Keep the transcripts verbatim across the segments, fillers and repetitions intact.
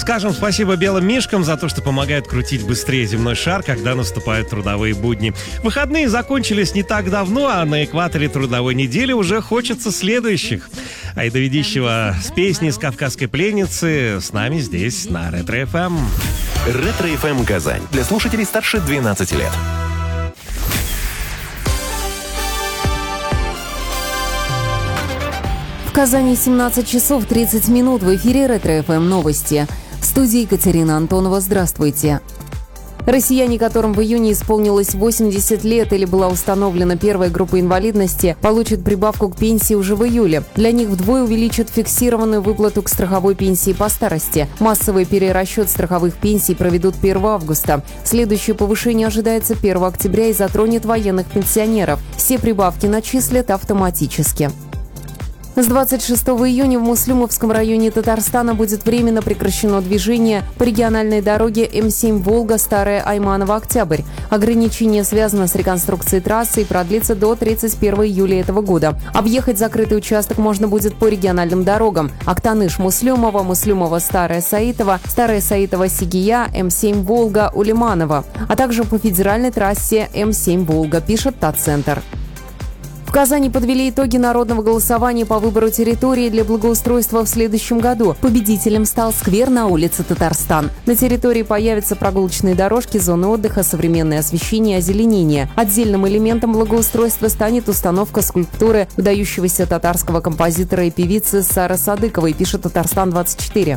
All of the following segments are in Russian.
Скажем спасибо белым мишкам за то, что помогают крутить быстрее земной шар, когда наступают трудовые будни. Выходные закончились не так давно, а на экваторе трудовой недели уже хочется следующих. Айда Ведищева с песней с «Кавказской пленницы» с нами здесь на Ретро-эф эм. Ретро-эф эм Казань. Для слушателей старше двенадцати лет. В Казани семнадцать часов тридцать минут. В эфире Ретро-эф эм новости. В студии Екатерина Антонова. Здравствуйте. Россияне, которым в июне исполнилось восемьдесят лет или была установлена первая группа инвалидности, получат прибавку к пенсии уже в июле. Для них вдвое увеличат фиксированную выплату к страховой пенсии по старости. Массовый перерасчет страховых пенсий проведут первого августа. Следующее повышение ожидается первого октября и затронет военных пенсионеров. Все прибавки начислят автоматически. С двадцать шестого июня в Муслюмовском районе Татарстана будет временно прекращено движение по региональной дороге эм семь «Волга», Старая Айманово-Октябрь. Ограничение связано с реконструкцией трассы и продлится до тридцать первого июля этого года. Объехать закрытый участок можно будет по региональным дорогам: Актаныш-Муслюмово, Муслюмово-Старая Саитова, Старая Саитова-Сигия, эм семь «Волга», Улиманово, а также по федеральной трассе эм семь «Волга», пишет Татцентр. В Казани подвели итоги народного голосования по выбору территории для благоустройства в следующем году. Победителем стал сквер на улице Татарстан. На территории появятся прогулочные дорожки, зоны отдыха, современное освещение и озеленение. Отдельным элементом благоустройства станет установка скульптуры выдающегося татарского композитора и певицы Сары Садыковой, пишет Татарстан двадцать четыре.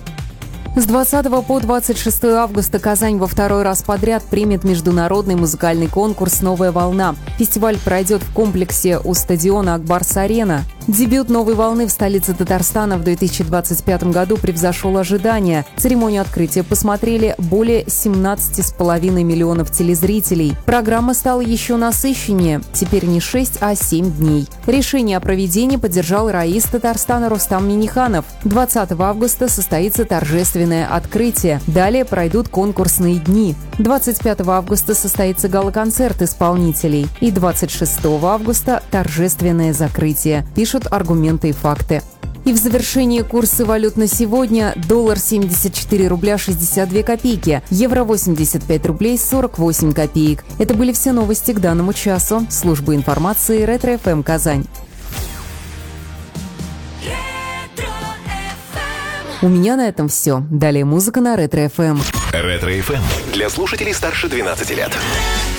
С двадцатого по двадцать шестое августа Казань во второй раз подряд примет международный музыкальный конкурс «Новая волна». Фестиваль пройдет в комплексе у стадиона «Акбарс-Арена». Дебют «Новой волны» в столице Татарстана в две тысячи двадцать пятом году превзошел ожидания. Церемонию открытия посмотрели более семнадцати с половиной миллионов телезрителей. Программа стала еще насыщеннее. Теперь не шесть, а семь дней. Решение о проведении поддержал раис Татарстана Рустам Минниханов. двадцатого августа состоится торжественное открытие. Далее пройдут конкурсные дни. двадцать пятого августа состоится гала-концерт исполнителей. И двадцать шестого августа торжественное закрытие, пишут «Аргументы и факты». И в завершении курсы валют на сегодня: доллар семьдесят четыре рубля шестьдесят две копейки, евро восемьдесят пять рублей сорок восемь копеек. Это были все новости к данному часу. Служба информации Ретро-эф эм Казань. У меня на этом все. Далее музыка на Ретро-эф эм. Ретро-эф эм для слушателей старше двенадцати лет.